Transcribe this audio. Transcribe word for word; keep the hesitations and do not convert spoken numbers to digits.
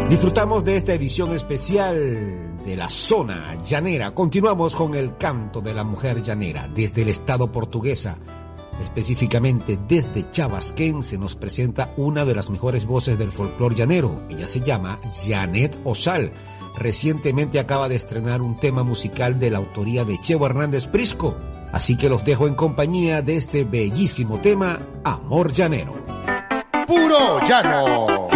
Disfrutamos de esta edición especial de la zona llanera. Continuamos con el canto de la mujer llanera desde el estado portuguesa. Específicamente desde Chabasquén se nos presenta una de las mejores voces del folclore llanero. Ella se llama Janet Osal. Recientemente acaba de estrenar un tema musical de la autoría de Cheo Hernández Prisco. Así que los dejo en compañía de este bellísimo tema, Amor Llanero. Puro llano.